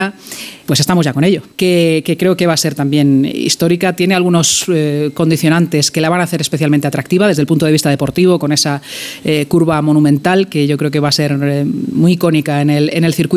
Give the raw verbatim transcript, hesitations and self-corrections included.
Pues estamos ya con ello, que, que creo que va a ser también histórica. Tiene algunos eh, condicionantes que la van a hacer especialmente atractiva desde el punto de vista deportivo, con esa eh, curva monumental que yo creo que va a ser eh, muy icónica en el, en el circuito.